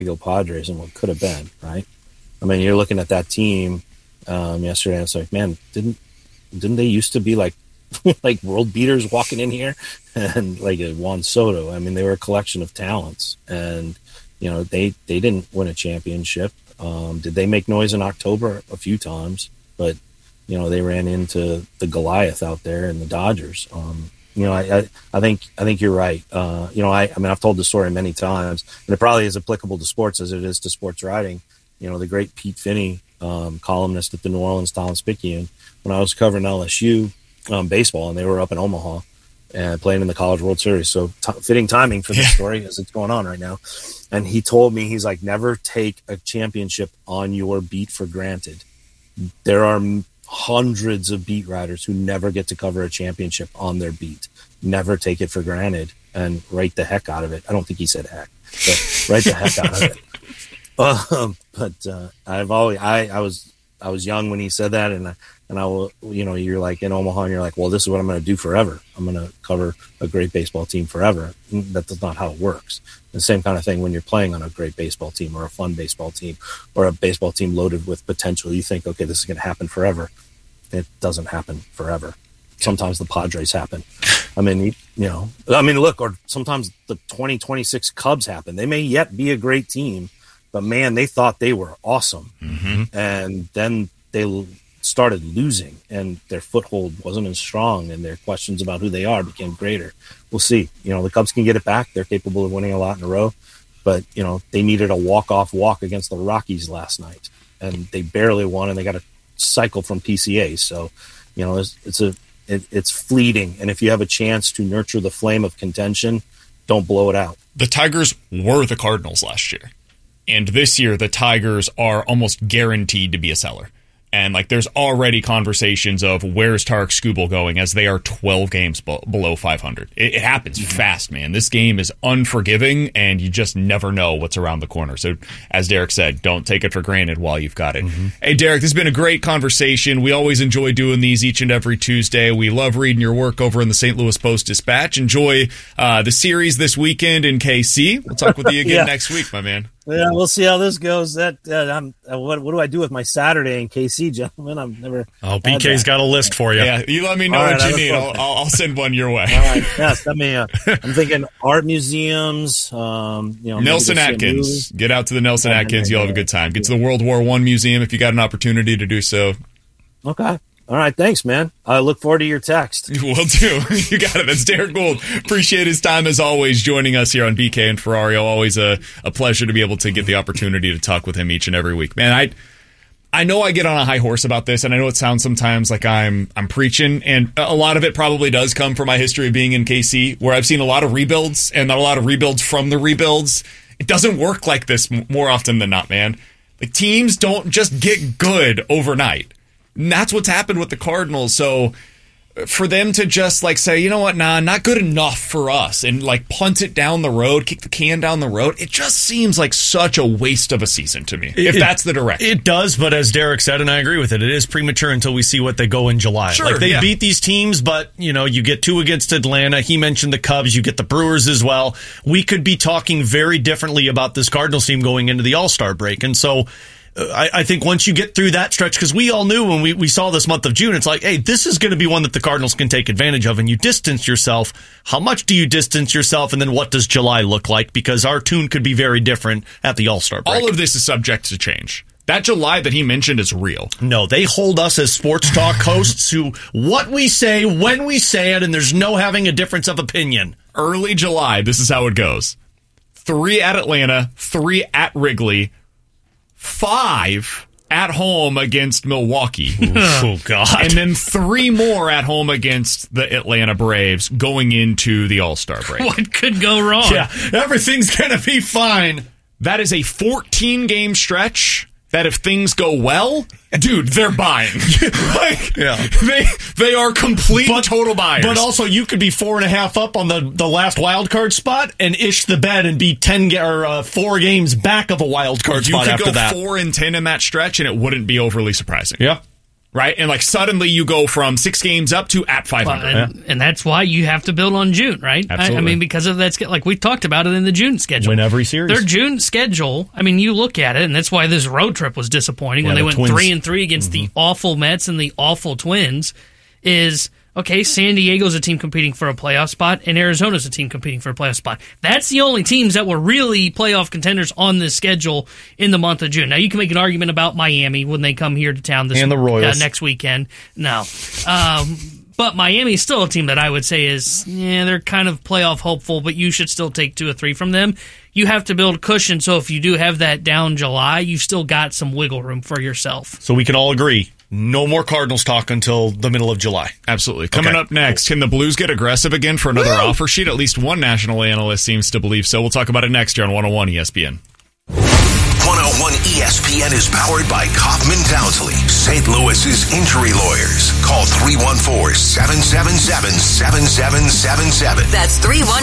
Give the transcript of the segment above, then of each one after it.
Diego Padres and what could have been, right? I mean, you're looking at that team yesterday, and it's like, man, didn't they used to be like like world beaters walking in here, and like a Juan Soto? I mean, they were a collection of talents, and they didn't win a championship. Did they make noise in October? A few times, but they ran into the Goliath out there in the Dodgers. I think you're right. I've told the story many times, and it probably is applicable to sports as it is to sports writing. The great Pete Finney, columnist at the New Orleans Times-Picayune, when I was covering LSU baseball, and they were up in Omaha and playing in the College World Series. So fitting timing for this story as it's going on right now. And he told me, he's like, never take a championship on your beat for granted. There are hundreds of beat writers who never get to cover a championship on their beat. Never take it for granted and write the heck out of it. I don't think he said heck, but write the heck out of it. I was young when he said that, and I will, you're like in Omaha, and you're like, well, this is what I'm going to do forever. I'm going to cover a great baseball team forever. That's not how it works. The same kind of thing when you're playing on a great baseball team or a fun baseball team or a baseball team loaded with potential. You think, okay, this is going to happen forever. It doesn't happen forever. Sometimes the Padres happen. Look, or sometimes the 2026 Cubs happen. They may yet be a great team, but man, they thought they were awesome. Mm-hmm. And then they started losing, and their foothold wasn't as strong, and their questions about who they are became greater. We'll see. The Cubs can get it back. They're capable of winning a lot in a row, but they needed a walk-off walk against the Rockies last night, and they barely won, and they got a cycle from PCA. So, it's fleeting, and if you have a chance to nurture the flame of contention, don't blow it out. The Tigers were the Cardinals last year, and this year the Tigers are almost guaranteed to be a seller. And there's already conversations of where's Tarek Skubal going, as they are 12 games below 500. It happens fast, man. This game is unforgiving, and you just never know what's around the corner. So, as Derek said, don't take it for granted while you've got it. Mm-hmm. Hey, Derek, this has been a great conversation. We always enjoy doing these each and every Tuesday. We love reading your work over in the St. Louis Post-Dispatch. Enjoy the series this weekend in KC. We'll talk with you again next week, my man. Yeah, we'll see how this goes. What do I do with my Saturday in KC, gentlemen? I've never. Oh, BK's got a list for you. Yeah, you let me know what you need. I'll send one your way. All right, yes. I'm thinking art museums. Nelson Atkins. Get out to the Nelson Atkins. You'll have a good time. Get to the World War I Museum if you got an opportunity to do so. Okay. All right, thanks, man. I look forward to your text. Will do. You got it. That's Derek Gould. Appreciate his time, as always, joining us here on BK and Ferrario. Always a pleasure to be able to get the opportunity to talk with him each and every week. Man, I know I get on a high horse about this, and I know it sounds sometimes like I'm preaching, and a lot of it probably does come from my history of being in KC, where I've seen a lot of rebuilds, and not a lot of rebuilds from the rebuilds. It doesn't work like this more often than not, man. Teams don't just get good overnight. And that's what's happened with the Cardinals. So for them to just say, you know what, not good enough for us, and punt it down the road, kick the can down the road, it just seems like such a waste of a season to me, if that's the direction. It does, but as Derek said, and I agree with it is premature until we see what they go in July. Sure, they beat these teams, but you get two against Atlanta. He mentioned the Cubs, you get the Brewers as well. We could be talking very differently about this Cardinals team going into the All-Star break, and so I think once you get through that stretch, because we all knew when we saw this month of June, it's like, hey, this is going to be one that the Cardinals can take advantage of, and you distance yourself. How much do you distance yourself, and then what does July look like? Because our tune could be very different at the All-Star break. All of this is subject to change. That July that he mentioned is real. No, they hold us as sports talk hosts to what we say, when we say it, and there's no having a difference of opinion. Early July, this is how it goes. 3 at Atlanta, 3 at Wrigley, 5 at home against Milwaukee. Oh, God. And then 3 more at home against the Atlanta Braves going into the All-Star break. What could go wrong? Yeah, everything's going to be fine. That is a 14-game stretch that if things go well, dude, they're buying. They are complete total buyers. But also, you could be 4.5 up on the last wild card spot and ish the bed and be 4 games back of a wild card spot after that. You could go 4-10 in that stretch, and it wouldn't be overly surprising. Yeah. right? And like suddenly you go from 6 games up to at 500. And that's why you have to build on June, right? Absolutely. I mean, because of that, like we talked about it in the June schedule. Win every series. Their June schedule, I mean, you look at it, and that's why this road trip was disappointing when they went Twins. 3-3 against the awful Mets and the awful Twins, is, okay, San Diego's a team competing for a playoff spot, and Arizona's a team competing for a playoff spot. That's the only teams that were really playoff contenders on this schedule in the month of June. Now, you can make an argument about Miami when they come here to town and the Royals. Next weekend. No. But Miami is still a team that I would say is, they're kind of playoff hopeful, but you should still take 2 or 3 from them. You have to build cushion, so if you do have that down July, you've still got some wiggle room for yourself. So we can all agree, no more Cardinals talk until the middle of July. Absolutely. Coming up next, can the Blues get aggressive again for another offer sheet? At least one national analyst seems to believe so. We'll talk about it next year on 101 ESPN. 101 ESPN is powered by Kaufman Townsley, St. Louis's injury lawyers. Call 314-777-7777. That's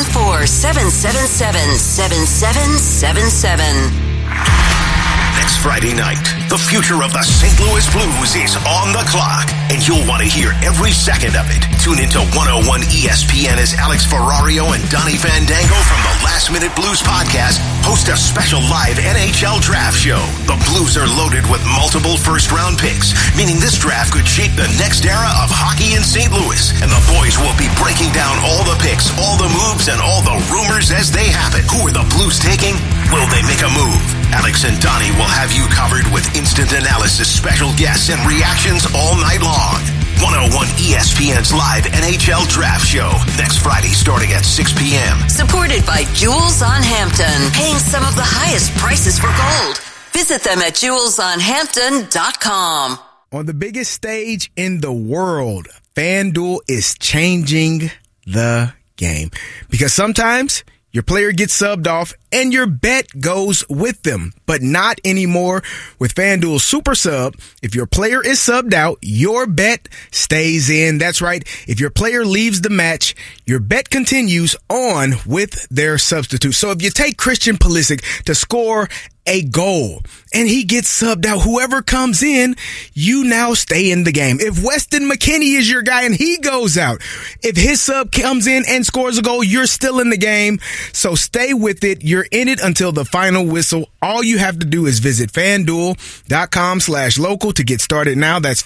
314-777-7777. Next Friday night, the future of the St. Louis Blues is on the clock, and you'll want to hear every second of it. Tune into 101 ESPN as Alex Ferrario and Donnie Fandango from the Last Minute Blues podcast host a special live NHL draft show. The Blues are loaded with multiple first-round picks, meaning this draft could shape the next era of hockey in St. Louis, and the boys will be breaking down all the picks, all the moves, and all the rumors as they happen. Who are the Blues taking? Will they make a move? Alex and Donnie will have you covered with instant analysis, special guests, and reactions all night long. 101 ESPN's live NHL draft show next Friday starting at 6 p.m. Supported by Jewels on Hampton, paying some of the highest prices for gold. Visit them at jewelsonhampton.com. On the biggest stage in the world, FanDuel is changing the game. Because sometimes your player gets subbed off and your bet goes with them, but not anymore with FanDuel Super Sub. If your player is subbed out, your bet stays in. That's right. If your player leaves the match, your bet continues on with their substitute. So if you take Christian Pulisic to score a goal and he gets subbed out, whoever comes in, you now stay in the game. If Weston McKennie is your guy and he goes out, if his sub comes in and scores a goal, you're still in the game. So stay with it. You're in it until the final whistle. All you have to do is visit FanDuel.com/local to get started now. That's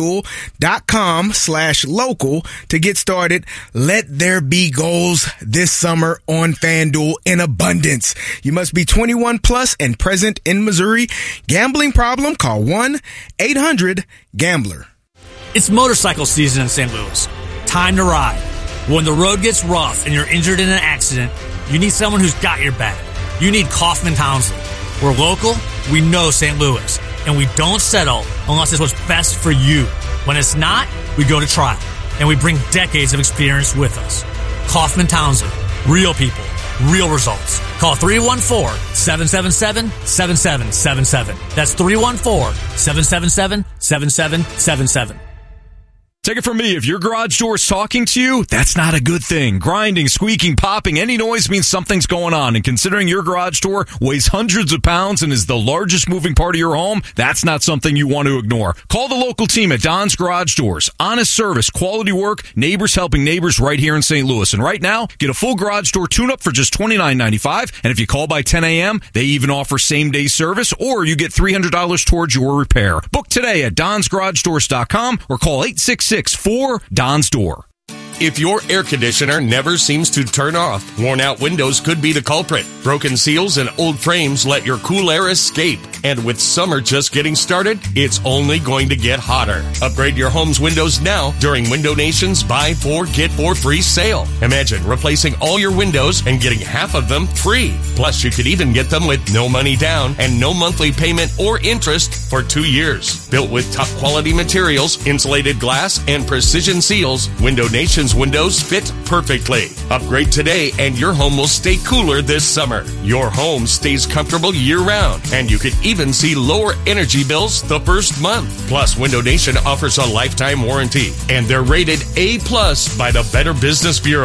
FanDuel.com/local to get started. Let there be goals this summer on FanDuel in abundance. You must be 21 plus and present in Missouri. Gambling problem? Call 1-800-GAMBLER. It's motorcycle season in St. Louis. Time to ride. When the road gets rough and you're injured in an accident, you need someone who's got your back. You need Kaufman Townsley. We're local, we know St. Louis, and we don't settle unless it's what's best for you. When it's not, we go to trial, and we bring decades of experience with us. Kaufman Townsley. Real people. Real results. Call 314-777-7777. That's 314-777-7777. Take it from me, if your garage door is talking to you, that's not a good thing. Grinding, squeaking, popping, any noise means something's going on. And considering your garage door weighs hundreds of pounds and is the largest moving part of your home, that's not something you want to ignore. Call the local team at Don's Garage Doors. Honest service, quality work, neighbors helping neighbors right here in St. Louis. And right now, get a full garage door tune-up for just $29.95. And if you call by 10 a.m., they even offer same-day service, or you get $300 towards your repair. Book today at donsgaragedoors.com or call 866-4-DON'S Door. If your air conditioner never seems to turn off, worn-out windows could be the culprit. Broken seals and old frames let your cool air escape. And with summer just getting started, it's only going to get hotter. Upgrade your home's windows now during Window Nation's Buy 4, Get 4 free sale. Imagine replacing all your windows and getting half of them free. Plus, you could even get them with no money down and no monthly payment or interest for 2 years. Built with top-quality materials, insulated glass, and precision seals, Window Nation's windows fit perfectly. Upgrade today and your home will stay cooler this summer. Your home stays comfortable year-round, and you could even see lower energy bills the first month. Plus, Window Nation offers a lifetime warranty, and they're rated A+ by the Better Business Bureau.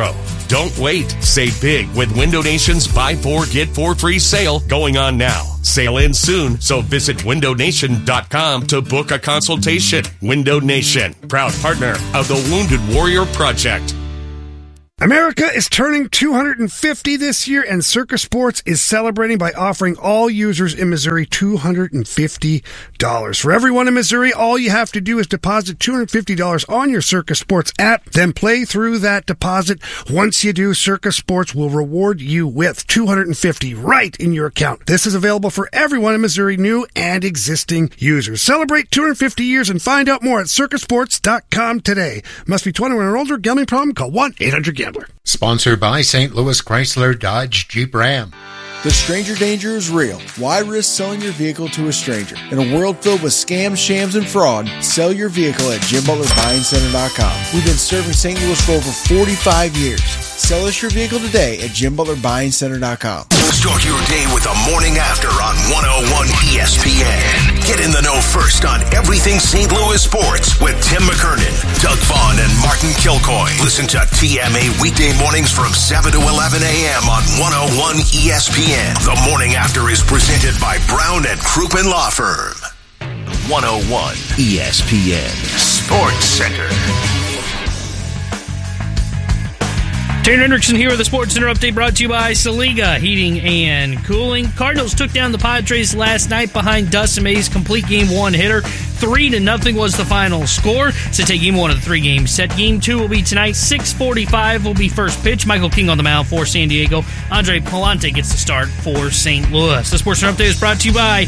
Don't wait. Save big with Window Nation's Buy 4, Get 4 free sale going on now. Sale ends soon, so visit windownation.com to book a consultation. Window Nation, proud partner of the Wounded Warrior Project. America is turning 250 this year, and Circus Sports is celebrating by offering all users in Missouri $250. For everyone in Missouri, all you have to do is deposit $250 on your Circus Sports app, then play through that deposit. Once you do, Circus Sports will reward you with $250 right in your account. This is available for everyone in Missouri, new and existing users. Celebrate 250 years and find out more at circusports.com today. Must be 21 or older. Gambling problem? Call 1-800-GAMBLER. Sponsored by St. Louis Chrysler Dodge Jeep Ram. The stranger danger is real. Why risk selling your vehicle to a stranger? In a world filled with scams, shams, and fraud, sell your vehicle at JimButlerBuyingCenter.com. We've been serving St. Louis for over 45 years. Sell us your vehicle today at JimButlerBuyingCenter.com. Start your day with the morning after on 101 ESPN. Get in the know first on everything St. Louis sports with Tim McKernan, Doug Vaughn, and Martin Kilcoy. Listen to TMA weekday mornings from 7 to 11 a.m. on 101 ESPN. The morning after is presented by Brown and Crouppen Law Firm. 101 ESPN Sports Center. Tanner Hendrickson here with the Sports Center update brought to you by Saliga Heating and Cooling. Cardinals took down the Padres last night behind Dustin May's complete game one hitter. 3-0 was the final score. So take game one of the 3-game set. Game two will be tonight. 6:45 will be first pitch. Michael King on the mound for San Diego. Andre Palante gets the start for St. Louis. The Sports Center update is brought to you by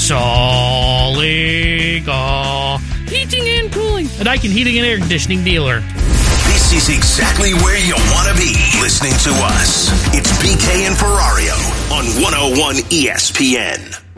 Saliga Heating and Cooling, a Daikin heating and air conditioning dealer. This is exactly where you want to be listening to us. It's BK and Ferrario on 101 ESPN.